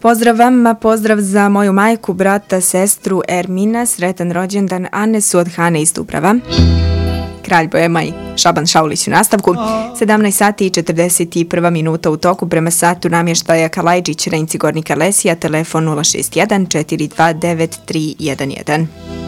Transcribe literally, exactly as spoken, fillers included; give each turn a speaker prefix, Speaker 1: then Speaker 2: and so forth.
Speaker 1: Pozdrav vama, pozdrav za moju majku, brata, sestru Ermina, sretan rođendan Anesu od Hane iz Dubrava. Kralj Bojema i Šaban Šaulić u nastavku. sedamnaest sati i četrdeset prva minuta u toku prema satu namještaja Kalajđić, Renci Gornji Karlesija, telefon nula šest jedan četiri dva devet tri jedan jedan.